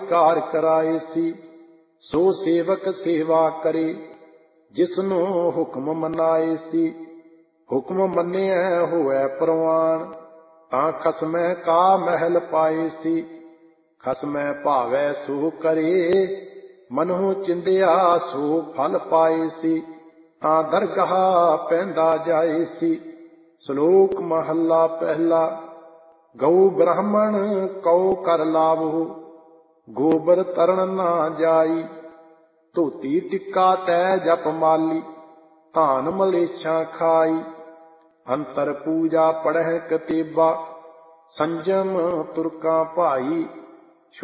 ਵਿਕਾਰ ਕਰਾਏ ਸੀ। ਸੋ ਸੇਵਕ ਸੇਵਾ ਕਰੇ ਜਿਸਨੂੰ ਹੁਕਮ ਮਨਾਏ ਸੀ। ਹੁਕਮ ਮੰਨਿਆ ਹੋਵੈ ਪ੍ਰਵਾਨ ਤਾਂ ਖਸਮੈ ਕਾ ਮਹਿਲ ਪਾਏ ਸੀ। ਖਸਮੈ ਭਾਵੈ ਸੋ ਕਰੇ ਮਨਹੁ ਚਿੰਦਿਆ ਸੋ ਫਲ ਪਾਏ ਸੀ। ਤਾਂ ਦਰਗਾਹ ਪੈਂਦਾ ਜਾਏ ਸੀ। ਸ਼ਲੋਕ ਮਹੱਲਾ ਪਹਿਲਾ। ਗਊ ਬ੍ਰਾਹਮਣ ਕਉ ਕਰ ਲਾਵਹੁ ਗੋਬਰ ਤਰਨ ਨਾ ਜਾਈ। ਧੋਤੀ ਟਿੱਕਾ ਤੈ ਜਪ ਮਾਲੀ ਧਾਨ ਮਲੇਛਾਂ ਖਾਈ। ਅੰਤਰ ਪੂਜਾ ਪੜਹਿ ਕਤੇਬਾ ਸੰਜਮ ਤੁਰਕਾਂ ਭਾਈ।